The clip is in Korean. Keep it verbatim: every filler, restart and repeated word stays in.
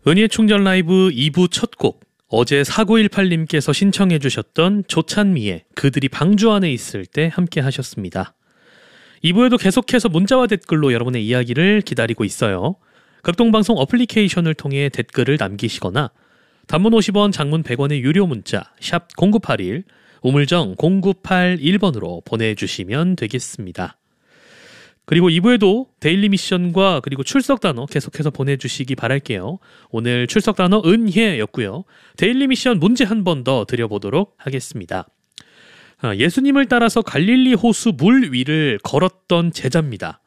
은희의 충전 라이브 이 부 첫 곡, 어제 사구일팔님께서 신청해 주셨던 조찬미의 그들이 방주 안에 있을 때 함께 하셨습니다. 이 부에도 계속해서 문자와 댓글로 여러분의 이야기를 기다리고 있어요. 극동방송 어플리케이션을 통해 댓글을 남기시거나 단문 오십 원, 장문 백 원의 유료 문자 샵 공구팔일, 우물정 공구팔일 번으로 보내주시면 되겠습니다. 그리고 이 부에도 데일리 미션과 그리고 출석 단어 계속해서 보내주시기 바랄게요. 오늘 출석 단어 은혜였고요. 데일리 미션 문제 한 번 더 드려보도록 하겠습니다. 예수님을 따라서 갈릴리 호수 물 위를 걸었던 제자입니다.